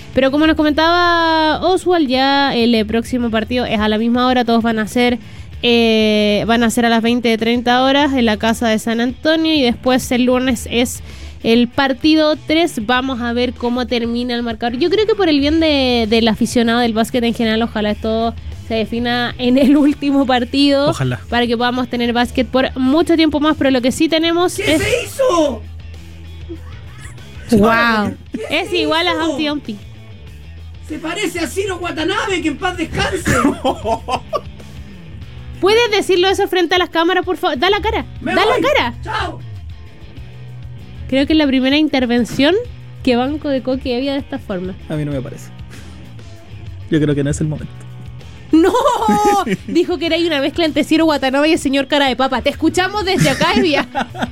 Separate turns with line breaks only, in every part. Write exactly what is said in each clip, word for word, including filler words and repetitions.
Pero como nos comentaba Oswald, ya el eh, próximo partido es a la misma hora, todos van a ser eh, van a ser a las veinte treinta horas en la casa de San Antonio, y después el lunes es el partido tres. Vamos a ver cómo termina el marcador. Yo creo que por el bien de, del aficionado del básquet en general, ojalá esto se defina en el último partido.
Ojalá.
Para que podamos tener básquet por mucho tiempo más, pero lo que sí tenemos
¿Qué
es...
se hizo?
¡Wow!
¿Qué
Es
se
igual a
hizo?
Humpty Dumpty.
Se parece a Ciro Watanabe, que en paz descanse.
¿Puedes decirlo eso frente a las cámaras, por favor? Da la cara,
Me
da
voy.
la cara.
Chao.
Creo que es la primera intervención que Banco de Coque había de esta forma.
A mí no me parece. Yo creo que no es el momento.
¡No! Dijo que era ahí una mezcla entre Ciro Watanabe y el señor Cara de Papa. Te escuchamos desde acá, Evia.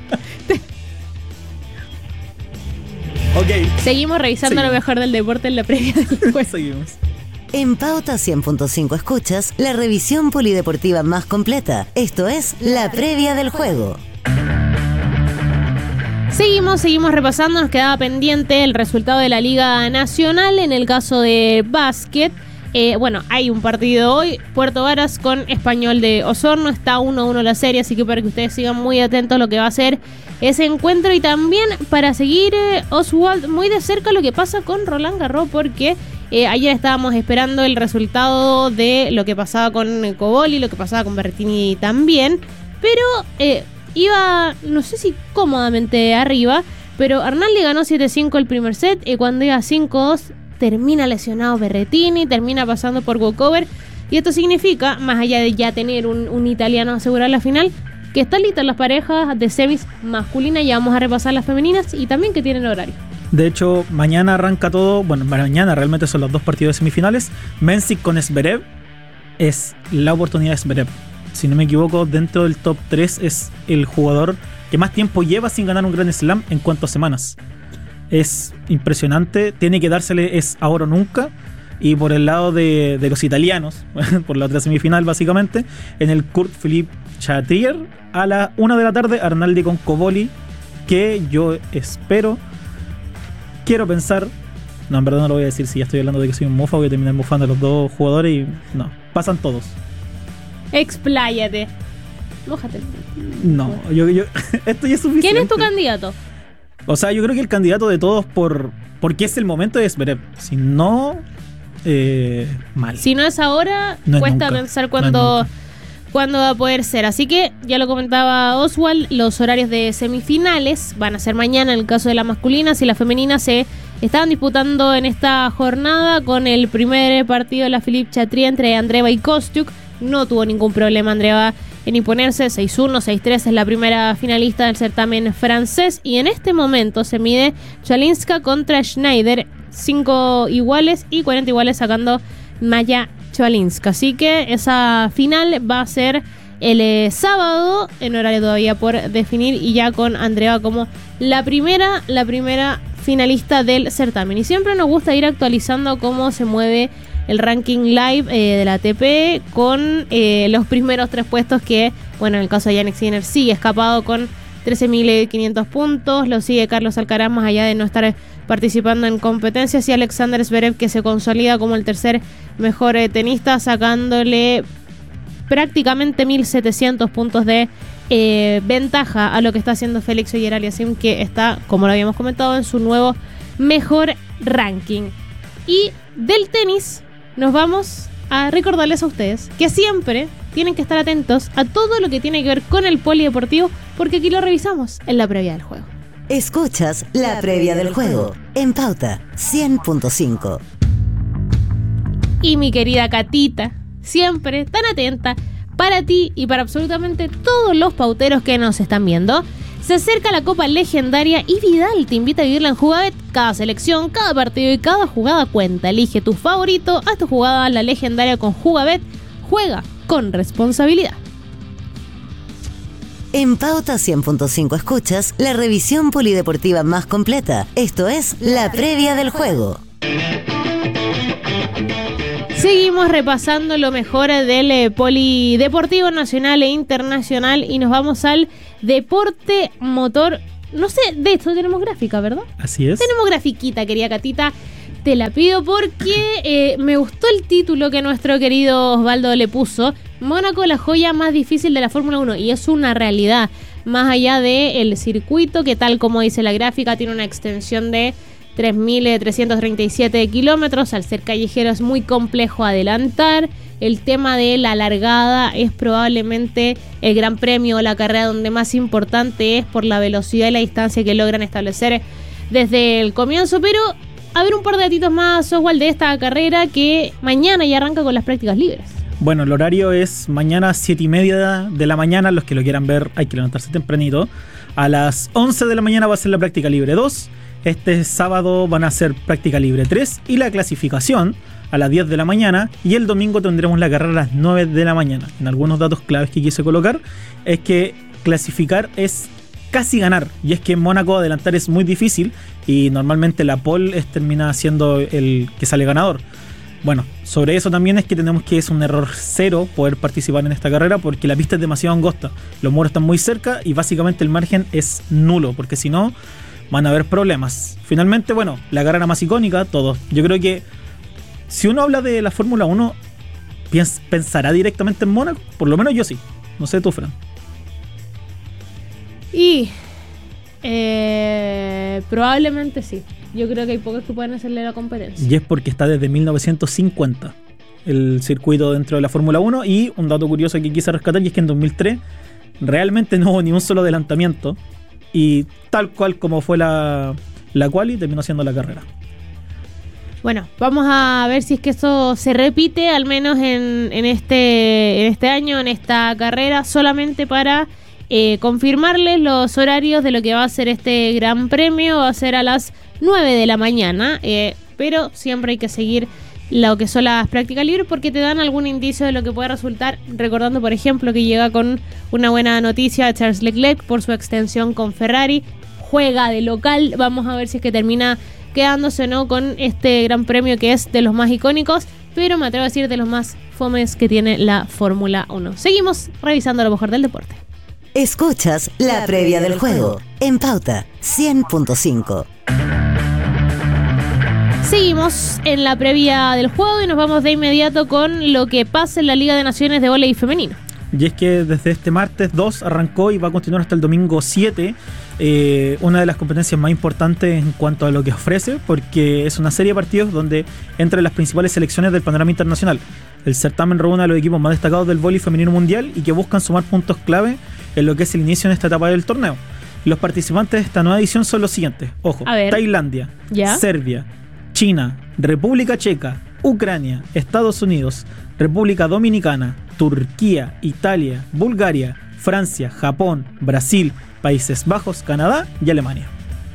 Ok.
Seguimos revisando
Seguimos.
lo mejor del deporte en la previa del juego.
Seguimos.
En Pauta cien punto cinco escuchas la revisión polideportiva más completa. Esto es la previa del juego.
Seguimos, seguimos repasando. Nos quedaba pendiente el resultado de la Liga Nacional. En el caso de básquet, eh, bueno, hay un partido hoy. Puerto Varas con Español de Osorno. Está uno a uno la serie, así que para que ustedes sigan muy atentos a lo que va a ser ese encuentro. Y también para seguir, eh, Oswald, muy de cerca lo que pasa con Roland Garros, porque eh, ayer estábamos esperando el resultado de lo que pasaba con Coboli, lo que pasaba con Berrettini también. Pero... Eh, iba, no sé si cómodamente arriba, pero Arnaldi ganó siete cinco el primer set, y cuando iba cinco dos termina lesionado Berrettini, termina pasando por walkover, y esto significa, más allá de ya tener un, un italiano asegurar la final, que están listas las parejas de semis masculinas. Ya vamos a repasar las femeninas y también que tienen horario.
De hecho, mañana arranca todo. Bueno, mañana realmente son los dos partidos de semifinales. Mensik con Zverev es la oportunidad de Zverev. Si no me equivoco, dentro del top tres es el jugador que más tiempo lleva sin ganar un Grand Slam en cuanto a semanas. Es impresionante, tiene que dársele, es ahora o nunca. Y por el lado de, de los italianos, por la otra semifinal básicamente, en el Kurt Philippe Chatrier, a la una de la tarde, Arnaldi con Coboli, que yo espero, quiero pensar, no, en verdad no lo voy a decir si ya estoy hablando de que soy un mofa, voy a terminar mofando a los dos jugadores y no, pasan todos.
Expláyate. Mójate.
No, yo, yo esto ya es suficiente.
¿Quién es tu candidato?
O sea, yo creo que el candidato de todos por porque es el momento de Zverev. Si no, eh, mal.
Si no es ahora,
No es
cuesta
nunca.
pensar
No
cuándo,
es nunca.
cuándo va a poder ser. Así que, ya lo comentaba Oswald, los horarios de semifinales van a ser mañana en el caso de las masculinas, y las femeninas se estaban disputando en esta jornada con el primer partido de la Philippe Chatrier entre Andreeva y Kostyuk. No tuvo ningún problema Andreeva en imponerse. seis uno, seis tres es la primera finalista del certamen francés, y en este momento se mide Chalinska contra Schneider, cinco iguales y cuarenta iguales sacando Maya Chalinska. Así que esa final va a ser el eh, sábado, en horario todavía por definir, y ya con Andreeva como la primera, la primera finalista del certamen. Y siempre nos gusta ir actualizando cómo se mueve el ranking live eh, de la A T P con eh, los primeros tres puestos, que, bueno, en el caso de Jannik Sinner sigue escapado con trece mil quinientos puntos, lo sigue Carlos Alcaraz, más allá de no estar participando en competencias, y Alexander Zverev, que se consolida como el tercer mejor eh, tenista, sacándole prácticamente mil setecientos puntos de eh, ventaja a lo que está haciendo Félix Auger-Aliassime, que está, como lo habíamos comentado, en su nuevo mejor ranking. Y del tenis nos vamos a recordarles a ustedes que siempre tienen que estar atentos a todo lo que tiene que ver con el polideportivo, porque aquí lo revisamos en la previa del juego.
Escuchas la previa del juego en Pauta cien punto cinco.
Y mi querida Catita, siempre tan atenta para ti y para absolutamente todos los pauteros que nos están viendo. Se acerca la Copa Legendaria y Vidal te invita a vivirla en Jugabet. Cada selección, cada partido y cada jugada cuenta. Elige tu favorito, haz tu jugada la legendaria con Jugabet. Juega con responsabilidad.
En Pauta cien punto cinco escuchas la revisión polideportiva más completa. Esto es la previa del juego.
Seguimos repasando lo mejor del eh, polideportivo nacional e internacional, y nos vamos al deporte motor. No sé, de esto tenemos gráfica, ¿verdad?
Así es.
Tenemos grafiquita, querida Catita. Te la pido porque eh, me gustó el título que nuestro querido Osvaldo le puso. Mónaco, la joya más difícil de la Fórmula uno. Y es una realidad. Más allá del circuito, que tal como dice la gráfica, tiene una extensión de tres mil trescientos treinta y siete kilómetros. Al ser callejero es muy complejo adelantar. El tema de la largada es probablemente el gran premio o la carrera donde más importante es por la velocidad y la distancia que logran establecer desde el comienzo. Pero a ver un par de datitos más, Oswald, de esta carrera que mañana ya arranca con las prácticas libres.
Bueno, el horario es mañana siete y media de la mañana. Los que lo quieran ver hay que levantarse tempranito. A las once de la mañana va a ser la práctica libre dos. Este sábado van a ser práctica libre tres y la clasificación a las diez de la mañana. Y el domingo tendremos la carrera a las nueve de la mañana. En algunos datos claves que quise colocar es que clasificar es casi ganar. Y es que en Mónaco adelantar es muy difícil y normalmente la pole es, termina siendo el que sale ganador. Bueno, sobre eso también es que tenemos que es un error cero poder participar en esta carrera porque la pista es demasiado angosta, los muros están muy cerca y básicamente el margen es nulo, porque si no van a haber problemas. Finalmente, bueno, la carrera más icónica, todos. Yo creo que si uno habla de la Fórmula uno, piens- pensará directamente en Mónaco, por lo menos yo sí. No sé tú, Fran.
Y eh, probablemente sí. Yo creo que hay pocos que pueden hacerle la competencia.
Y es porque está desde mil novecientos cincuenta el circuito dentro de la Fórmula uno. Y un dato curioso que quise rescatar y es que en dos mil tres realmente no hubo ni un solo adelantamiento. Y tal cual como fue la, la quali, terminó siendo la carrera.
Bueno, vamos a ver si es que eso se repite, al menos en, en, este, en este año, en esta carrera, solamente para eh, confirmarles los horarios de lo que va a ser este gran premio. Va a ser a las nueve de la mañana, eh, pero siempre hay que seguir lo que son las prácticas libres porque te dan algún indicio de lo que puede resultar, recordando por ejemplo que llega con una buena noticia Charles Leclerc por su extensión con Ferrari, juega de local, vamos a ver si es que termina quedándose o no con este gran premio que es de los más icónicos, pero me atrevo a decir de los más fomes que tiene la Fórmula uno. Seguimos revisando lo mejor del deporte.
Escuchas la previa del juego en Pauta cien punto cinco.
Seguimos en la previa del juego y nos vamos de inmediato con lo que pasa en la Liga de Naciones de Vóley Femenino.
Y es que desde este martes dos arrancó y va a continuar hasta el domingo siete, eh, una de las competencias más importantes en cuanto a lo que ofrece, porque es una serie de partidos donde entran las principales selecciones del panorama internacional. El certamen reúne a los equipos más destacados del vóley femenino mundial y que buscan sumar puntos clave en lo que es el inicio en esta etapa del torneo. Los participantes de esta nueva edición son los siguientes. Ojo, Tailandia, ¿ya? Serbia, China, República Checa, Ucrania, Estados Unidos, República Dominicana, Turquía, Italia, Bulgaria, Francia, Japón, Brasil, Países Bajos, Canadá y Alemania.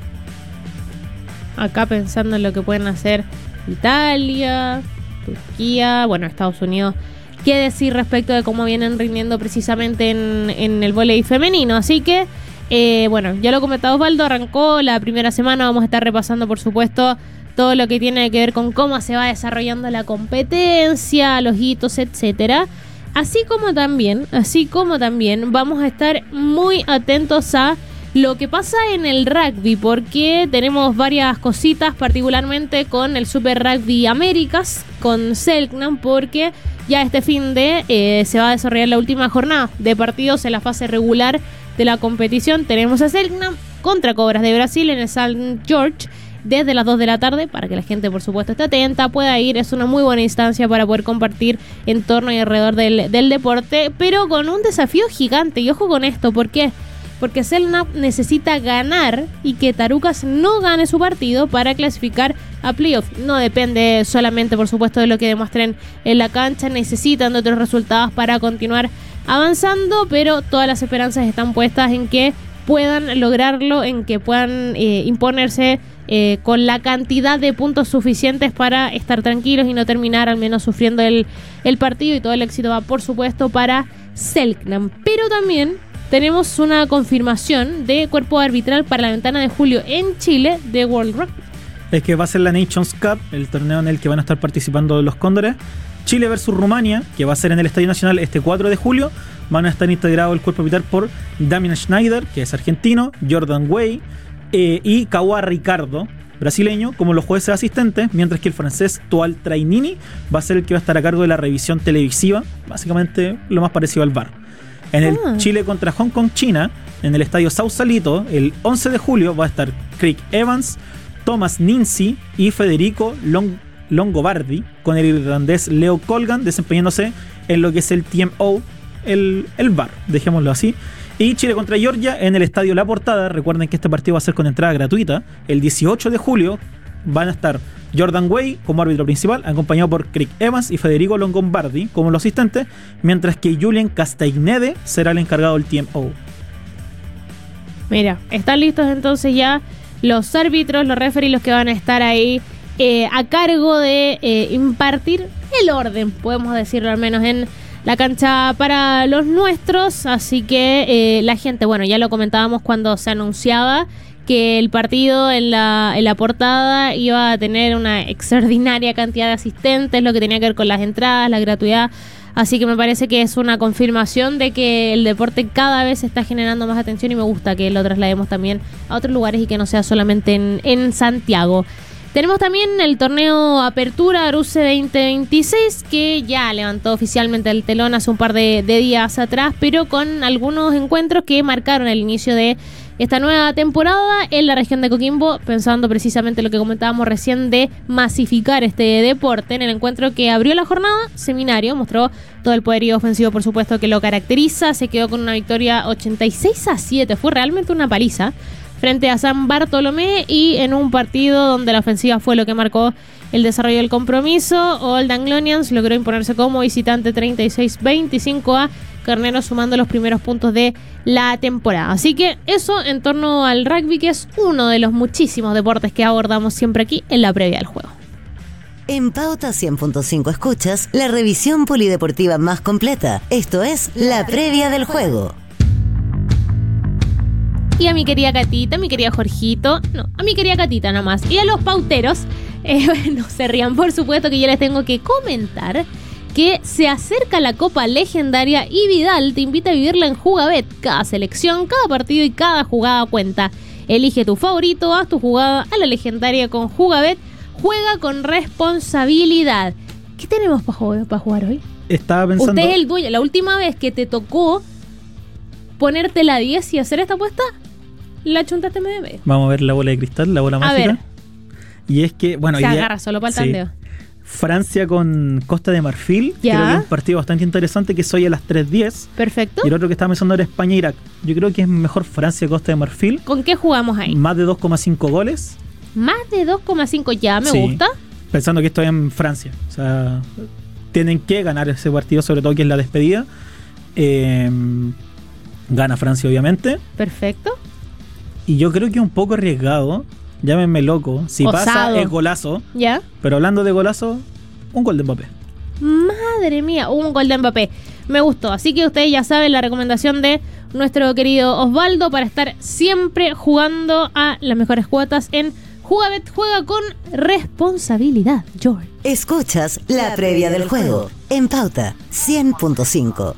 Acá pensando en lo que pueden hacer Italia, Turquía, bueno, Estados Unidos. ¿Qué decir respecto de cómo vienen rindiendo precisamente en, en el vóley femenino? Así que, eh, bueno, ya lo comentaba Osvaldo, arrancó la primera semana, vamos a estar repasando, por supuesto, todo lo que tiene que ver con cómo se va desarrollando la competencia, los hitos, etcétera. Así como también, así como también vamos a estar muy atentos a lo que pasa en el rugby, porque tenemos varias cositas, particularmente con el Super Rugby Américas, con Selknam, porque ya este fin de eh, se va a desarrollar la última jornada de partidos en la fase regular de la competición. Tenemos a Selknam contra Cobras de Brasil en el Saint George, desde las dos de la tarde, para que la gente por supuesto esté atenta, pueda ir, es una muy buena instancia para poder compartir en torno y alrededor del, del deporte, pero con un desafío gigante, y ojo con esto, ¿por qué? Porque Selknam necesita ganar y que Tarucas no gane su partido para clasificar a playoff. No depende solamente por supuesto de lo que demuestren en la cancha, necesitan de otros resultados para continuar avanzando, pero todas las esperanzas están puestas en que puedan lograrlo, en que puedan eh, imponerse eh, con la cantidad de puntos suficientes para estar tranquilos y no terminar al menos sufriendo el, el partido, y todo el éxito va por supuesto para Selknam. Pero también tenemos una confirmación de cuerpo arbitral para la ventana de julio en Chile de World Rugby.
Es que va a ser la Nations Cup, el torneo en el que van a estar participando los Cóndores. Chile versus Rumania, que va a ser en el Estadio Nacional este cuatro de julio. Van a estar integrados el cuerpo arbitral por Damian Schneider, que es argentino, Jordan Way eh, y Kawa Ricardo, brasileño, como los jueces asistentes, mientras que el francés Toal Trainini va a ser el que va a estar a cargo de la revisión televisiva, básicamente lo más parecido al V A R. En el
Ah.
Chile contra Hong Kong, China, en el estadio Sausalito, el once de julio va a estar Craig Evans, Thomas Nincy y Federico Long- Longobardi, con el irlandés Leo Colgan desempeñándose en lo que es el T M O, el, el V A R, dejémoslo así. Y Chile contra Georgia en el estadio La Portada. Recuerden que este partido va a ser con entrada gratuita. El dieciocho de julio van a estar Jordan Way como árbitro principal, acompañado por Craig Evans y Federico Longobardi como los asistentes, mientras que Julien Castagnede será el encargado del T M O.
Mira, están listos entonces ya los árbitros, los referees, los que van a estar ahí eh, a cargo de eh, impartir el orden, podemos decirlo al menos en la cancha para los nuestros. Así que eh, la gente, bueno, ya lo comentábamos cuando se anunciaba que el partido en la, en la portada iba a tener una extraordinaria cantidad de asistentes, lo que tenía que ver con las entradas, la gratuidad. Así que me parece que es una confirmación de que el deporte cada vez está generando más atención y me gusta que lo traslademos también a otros lugares y que no sea solamente en, en Santiago. Tenemos también el torneo Apertura Aruce veinte veintiséis, que ya levantó oficialmente el telón hace un par de, de días atrás, pero con algunos encuentros que marcaron el inicio de esta nueva temporada en la región de Coquimbo, pensando precisamente lo que comentábamos recién de masificar este deporte. En el encuentro que abrió la jornada, Seminario mostró todo el poderío ofensivo, por supuesto, que lo caracteriza. Se quedó con una victoria ochenta y seis a siete, fue realmente una paliza frente a San Bartolomé, y en un partido donde la ofensiva fue lo que marcó el desarrollo del compromiso, Old Anglonians logró imponerse como visitante treinta y seis veinticinco a Carnero, sumando los primeros puntos de la temporada. Así que eso en torno al rugby, que es uno de los muchísimos deportes que abordamos siempre aquí en la previa del juego.
En Pauta cien punto cinco escuchas la revisión polideportiva más completa. Esto es La Previa del Juego.
Y a mi querida Catita, mi querida Jorgito, no, a mi querida Catita nada más. Y a los pauteros, eh, no se rían, por supuesto que yo les tengo que comentar que se acerca la Copa Legendaria y Vidal te invita a vivirla en Jugabet. Cada selección, cada partido y cada jugada cuenta. Elige tu favorito, haz tu jugada a la legendaria con Jugabet. Juega con responsabilidad. ¿Qué tenemos para jugar, para jugar hoy?
Estaba pensando...
Usted es el dueño. La última vez que te tocó ponerte la diez y hacer esta apuesta, la chuntaste medio medio.
Vamos a ver la bola de cristal, la bola
A
mágica.
ver.
Y es que, bueno...
Se
hoy día-
agarra solo para el
sí.
tandeo.
Francia con Costa de Marfil.
Ya.
Creo que es un partido bastante interesante, que es hoy a las tres diez.
Perfecto.
Y el otro que estaba pensando era España-Irak. Yo creo que es mejor Francia-Costa de Marfil.
¿Con qué jugamos ahí?
Más de dos coma cinco goles.
Más de dos coma cinco ya, me
Sí.
gusta.
Pensando que estoy en Francia. O sea, tienen que ganar ese partido, sobre todo que es la despedida. Eh, gana Francia, obviamente.
Perfecto.
Y yo creo que es un poco arriesgado. Llámenme loco. Si
Osado.
pasa, es golazo.
Ya.
Pero hablando de golazo, un gol de Mbappé.
Madre mía, un gol de Mbappé. Me gustó. Así que ustedes ya saben la recomendación de nuestro querido Osvaldo para estar siempre jugando a las mejores cuotas en Jugabet. Juega con responsabilidad, George.
Escuchas La Previa del Juego en Pauta cien punto cinco.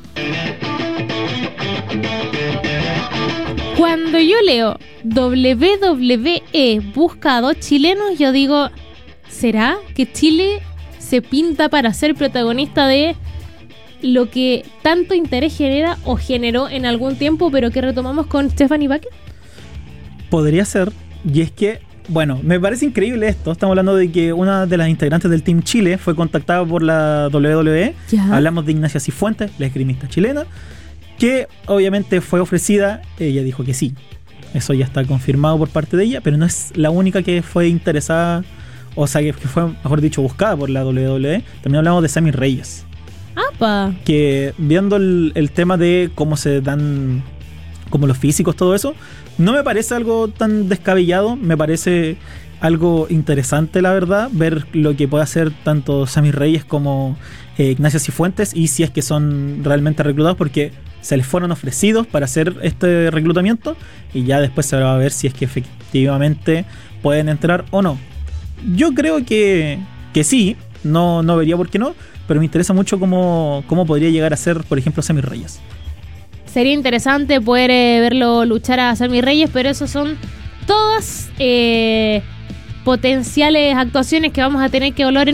Cuando yo leo W W E busca a dos chilenos, yo digo, ¿será que Chile se pinta para ser protagonista de lo que tanto interés genera o generó en algún tiempo, pero que retomamos con Stephanie Bucket?
Podría ser. Y es que, bueno, me parece increíble esto. Estamos hablando de que una de las integrantes del Team Chile fue contactada por la W W E.
Ya.
Hablamos de Ignacia Cifuentes, la esgrimista chilena, que obviamente fue ofrecida. Ella dijo que sí. Eso ya está confirmado por parte de ella, pero no es la única que fue interesada, o sea, que fue, mejor dicho, buscada por la W W E. También hablamos de Sammy Reyes,
¡Apa!
que viendo el, el tema de cómo se dan, como los físicos, todo eso, no me parece algo tan descabellado. Me parece algo interesante, la verdad, ver lo que puede hacer tanto Sammy Reyes como eh, Ignacia Cifuentes, y si es que son realmente reclutados, porque se les fueron ofrecidos para hacer este reclutamiento y ya después se va a ver si es que efectivamente pueden entrar o no. Yo creo que, que sí, no, no vería por qué no, pero me interesa mucho cómo, cómo podría llegar a ser, por ejemplo, Sammy Reyes.
Sería interesante poder eh, verlo luchar a Sammy Reyes, pero esos son todas eh, potenciales actuaciones que vamos a tener que evaluar en